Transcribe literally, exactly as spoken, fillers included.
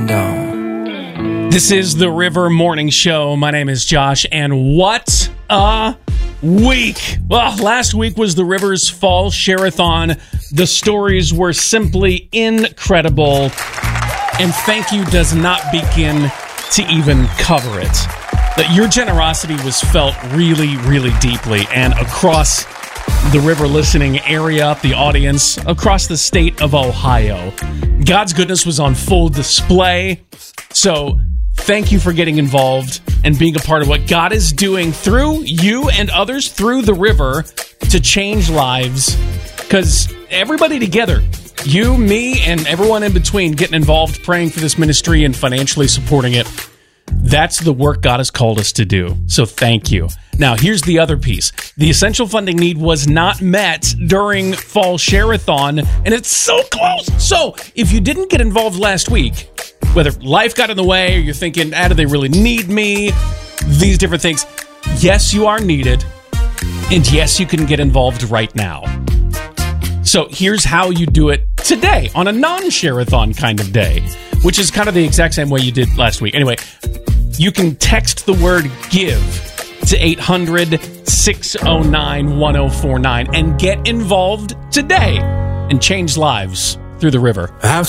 down. This is the River Morning Show. My name is Josh, and what a week! Well, last week was the River's Fall Share-a-thon. The stories were simply incredible, and thank you does not begin to even cover it. That your generosity was felt really, really deeply, and across the River listening area, the audience, across the state of Ohio. God's goodness was on full display. So thank you for getting involved and being a part of what God is doing through you and others through the River to change lives. Because everybody together, you, me, and everyone in between getting involved, praying for this ministry and financially supporting it, that's the work God has called us to do. So thank you. Now, here's the other piece. The essential funding need was not met during Fall Share-a-thon, and it's so close. So if you didn't get involved last week, whether life got in the way or you're thinking, ah, do they really need me? These different things. Yes, you are needed. And yes, you can get involved right now. So here's how you do it today on a non-share-a-thon kind of day, which is kind of the exact same way you did last week. Anyway, you can text the word GIVE to eight hundred, six oh nine, one oh four nine and get involved today and change lives through the River. I have